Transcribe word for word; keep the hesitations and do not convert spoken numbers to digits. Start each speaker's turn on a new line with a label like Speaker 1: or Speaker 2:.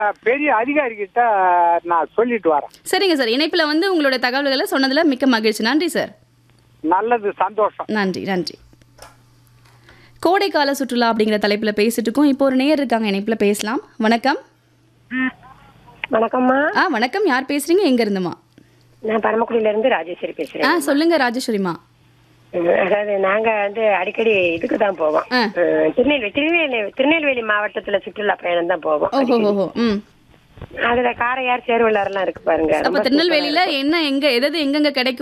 Speaker 1: பெரிய அதிகாரி கிட்ட நான் சொல்லிட்டு வரேன்.
Speaker 2: சரிங்க சார், இணைப்புல வந்து உங்களோட தகவல்களை சொன்னதுல மிக்க மகிழ்ச்சி. நன்றி சார்.
Speaker 1: நல்லது, சந்தோஷம்.
Speaker 2: நன்றி நன்றி. கோடைக்கால சுற்றுலா அப்படிங்கிற தலைப்புல பேசிட்டு இருக்கோம். இப்போ ஒரு நேயர் இருக்காங்க, இணைப்புல பேசலாம். வணக்கம்.
Speaker 3: வணக்கம்மா.
Speaker 2: ஆ வணக்கம், யார் பேசுறீங்க, எங்க இருந்துமா?
Speaker 3: நான் பரமக்குடியில இருந்து ராஜேஸ்வரி
Speaker 2: ஆ
Speaker 3: பேசுறேன்.
Speaker 2: சொல்லுங்க ராஜேஸ்வரிமா.
Speaker 3: அதாவது நாங்க வந்து அடிக்கடி இதுக்கு தான் போவோம்.
Speaker 2: ஆ.
Speaker 3: அஹ், திருநெல்வேலி திருநெல்வேலி திருநெல்வேலி மாவட்டத்துல சுற்றுலா பயணம் தான் போவோம்.
Speaker 2: ஓஹோ ஓஹோ. ம்.
Speaker 3: அதுல காரையார் சேர்வலாறுலாம் இருக்கு பாருங்க.
Speaker 2: அப்ப
Speaker 3: ரொம்ப
Speaker 2: திருநெல்வேலியில என்ன எங்க எதாவது எங்கெங்க கிடைக்கும்